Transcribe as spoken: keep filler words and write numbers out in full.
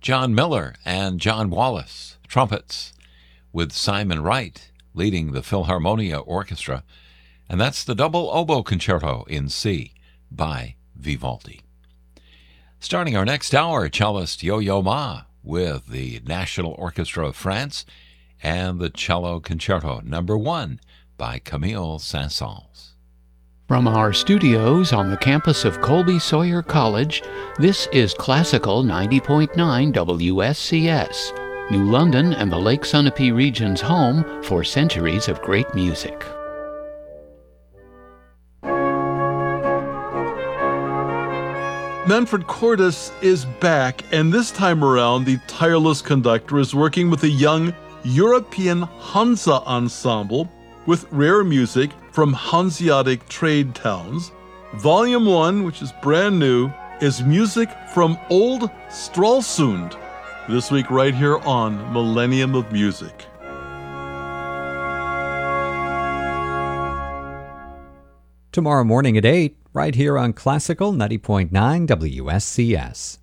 John Miller and John Wallace, trumpets, with Simon Wright leading the Philharmonia Orchestra. And that's the Double Oboe Concerto in C by Vivaldi. Starting our next hour, cellist Yo-Yo Ma with the National Orchestra of France and the Cello Concerto Number One by Camille Saint-Saëns. From our studios on the campus of Colby Sawyer College, this is Classical ninety point nine W S C S, New London and the Lake Sunapee region's home for centuries of great music. Manfred Cordes is back, and this time around, the tireless conductor is working with a young European Hansa ensemble with rare music from Hanseatic trade towns. Volume one, which is brand new, is music from Old Stralsund. This week right here on Millennium of Music. Tomorrow morning at eight, right here on Classical ninety point nine W S C S.